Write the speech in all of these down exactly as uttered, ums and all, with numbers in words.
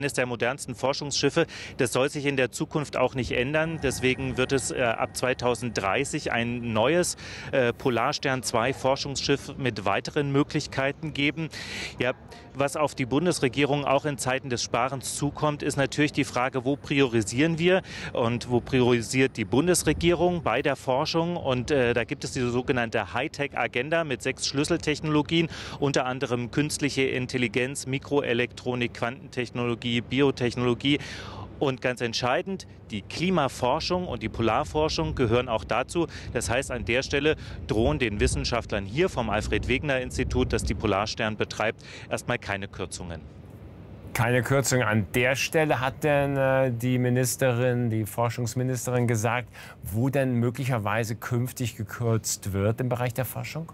Eines der modernsten Forschungsschiffe. Das soll sich in der Zukunft auch nicht ändern. Deswegen wird es äh, ab zweitausenddreißig ein neues äh, Polarstern zwei Forschungsschiff mit weiteren Möglichkeiten geben. Ja, was auf die Bundesregierung auch in Zeiten des Sparens zukommt, ist natürlich die Frage, wo priorisieren wir und wo priorisiert die Bundesregierung bei der Forschung. Und äh, da gibt es diese sogenannte Hightech-Agenda mit sechs Schlüsseltechnologien, unter anderem künstliche Intelligenz, Mikroelektronik, Quantentechnologie, Biotechnologie und ganz entscheidend, die Klimaforschung und die Polarforschung gehören auch dazu. Das heißt, an der Stelle drohen den Wissenschaftlern hier vom Alfred-Wegener-Institut, das die Polarstern betreibt, erstmal keine Kürzungen. Keine Kürzung an der Stelle. Hat denn äh, die Ministerin, die Forschungsministerin gesagt, wo denn möglicherweise künftig gekürzt wird im Bereich der Forschung?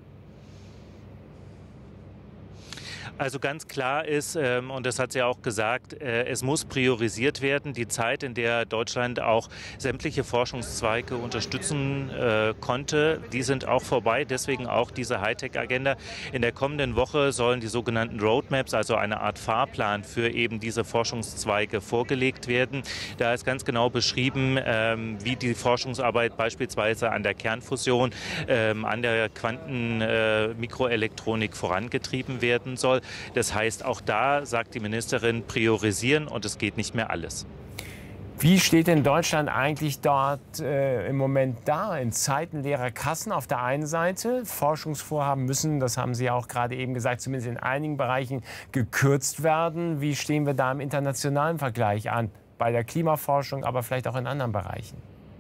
Also ganz klar ist, ähm, und das hat sie auch gesagt, äh, es muss priorisiert werden. Die Zeit, in der Deutschland auch sämtliche Forschungszweige unterstützen äh, konnte, die sind auch vorbei. Deswegen auch diese Hightech-Agenda. In der kommenden Woche sollen die sogenannten Roadmaps, also eine Art Fahrplan für eben diese Forschungszweige vorgelegt werden. Da ist ganz genau beschrieben, ähm, wie die Forschungsarbeit beispielsweise an der Kernfusion, ähm, an der Quantenmikroelektronik äh, vorangetrieben werden soll. Das heißt, auch da sagt die Ministerin, priorisieren und es geht nicht mehr alles. Wie steht denn Deutschland eigentlich dort äh, im Moment da? In Zeiten leerer Kassen auf der einen Seite. Forschungsvorhaben müssen, das haben Sie auch gerade eben gesagt, zumindest in einigen Bereichen gekürzt werden. Wie stehen wir da im internationalen Vergleich an? Bei der Klimaforschung, aber vielleicht auch in anderen Bereichen.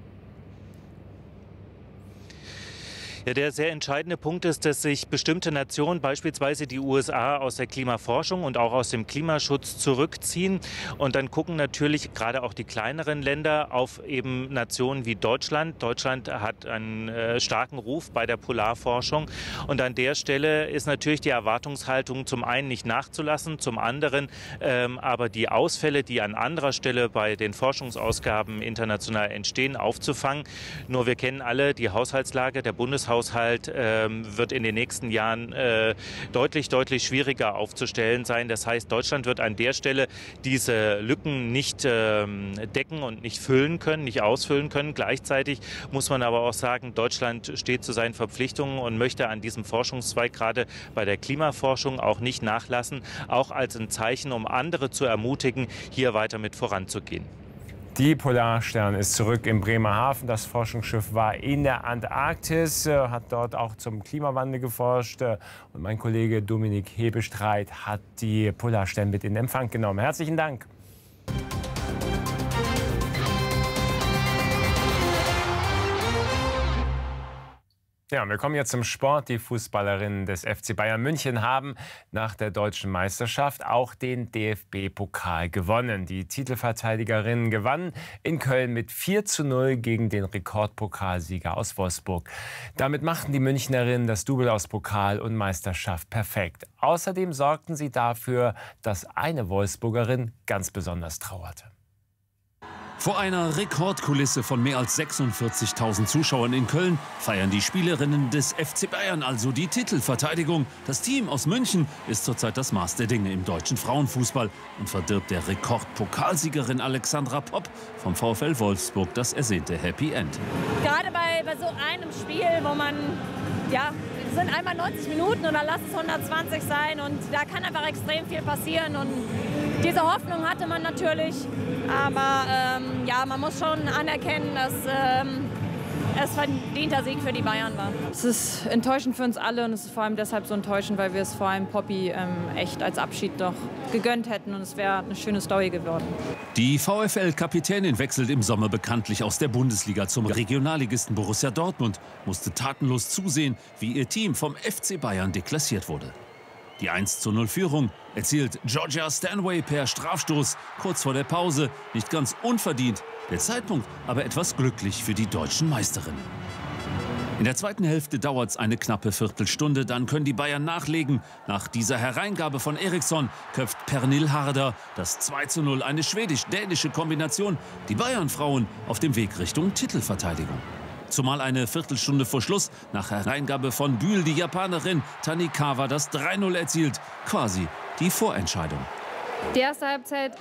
Ja, der sehr entscheidende Punkt ist, dass sich bestimmte Nationen, beispielsweise die U S A, aus der Klimaforschung und auch aus dem Klimaschutz zurückziehen. Und dann gucken natürlich gerade auch die kleineren Länder auf eben Nationen wie Deutschland. Deutschland hat einen äh, starken Ruf bei der Polarforschung. Und an der Stelle ist natürlich die Erwartungshaltung zum einen nicht nachzulassen, zum anderen ähm, aber die Ausfälle, die an anderer Stelle bei den Forschungsausgaben international entstehen, aufzufangen. Nur wir kennen alle die Haushaltslage. Der Bundeshaushalt Haushalt ähm, wird in den nächsten Jahren äh, deutlich, deutlich schwieriger aufzustellen sein. Das heißt, Deutschland wird an der Stelle diese Lücken nicht ähm, decken und nicht füllen können, nicht ausfüllen können. Gleichzeitig muss man aber auch sagen, Deutschland steht zu seinen Verpflichtungen und möchte an diesem Forschungszweig gerade bei der Klimaforschung auch nicht nachlassen, auch als ein Zeichen, um andere zu ermutigen, hier weiter mit voranzugehen. Die Polarstern ist zurück in Bremerhaven. Das Forschungsschiff war in der Antarktis, hat dort auch zum Klimawandel geforscht. Und mein Kollege Dominik Hebestreit hat die Polarstern mit in Empfang genommen. Herzlichen Dank. Ja, wir kommen jetzt zum Sport. Die Fußballerinnen des F C Bayern München haben nach der deutschen Meisterschaft auch den D F B-Pokal gewonnen. Die Titelverteidigerinnen gewannen in Köln mit vier zu null gegen den Rekordpokalsieger aus Wolfsburg. Damit machten die Münchnerinnen das Double aus Pokal und Meisterschaft perfekt. Außerdem sorgten sie dafür, dass eine Wolfsburgerin ganz besonders trauerte. Vor einer Rekordkulisse von mehr als sechsundvierzigtausend Zuschauern in Köln feiern die Spielerinnen des F C Bayern also die Titelverteidigung. Das Team aus München ist zurzeit das Maß der Dinge im deutschen Frauenfußball und verdirbt der Rekordpokalsiegerin Alexandra Popp vom VfL Wolfsburg das ersehnte Happy End. Gerade bei, bei so einem Spiel, wo man, ja, es sind einmal neunzig Minuten oder lass es hundertzwanzig sein und da kann einfach extrem viel passieren und diese Hoffnung hatte man natürlich, aber ähm, ja, man muss schon anerkennen, dass ähm, es verdienter Sieg für die Bayern war. Es ist enttäuschend für uns alle und es ist vor allem deshalb so enttäuschend, weil wir es vor allem Poppy ähm, echt als Abschied doch gegönnt hätten und es wäre eine schöne Story geworden. Die VfL-Kapitänin wechselt im Sommer bekanntlich aus der Bundesliga zum Regionalligisten Borussia Dortmund, musste tatenlos zusehen, wie ihr Team vom F C Bayern deklassiert wurde. Die eins zu null Führung erzielt Georgia Stanway per Strafstoß kurz vor der Pause, nicht ganz unverdient, der Zeitpunkt aber etwas glücklich für die deutschen Meisterinnen. In der zweiten Hälfte dauert es eine knappe Viertelstunde, dann können die Bayern nachlegen. Nach dieser Hereingabe von Eriksson köpft Pernille Harder das zwei zu null, eine schwedisch-dänische Kombination. Die Bayern-Frauen auf dem Weg Richtung Titelverteidigung. Zumal eine Viertelstunde vor Schluss nach Hereingabe von Bühl die Japanerin Tanikawa das drei null erzielt. Quasi die Vorentscheidung. Die erste Halbzeit